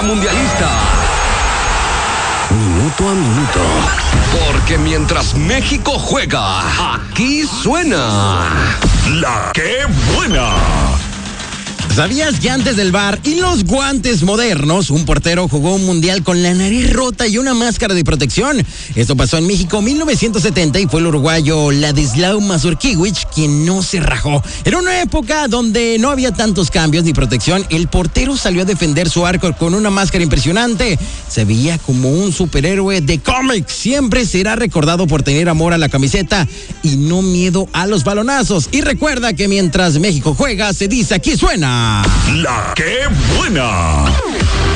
mundialista. Minuto a minuto. Porque mientras México juega, aquí suena La Que Buena. ¿Sabías que antes del VAR y los guantes modernos, un portero jugó un mundial con la nariz rota y una máscara de protección? Esto pasó en México 1970 y fue el uruguayo Ladislao Mazurkiewicz quien no se rajó. Era una época donde no había tantos cambios ni protección. El portero salió a defender su arco con una máscara impresionante. Se veía como un superhéroe de cómics. Siempre será recordado por tener amor a la camiseta y no miedo a los balonazos. Y recuerda que mientras México juega, se dice aquí suena La Que Buena.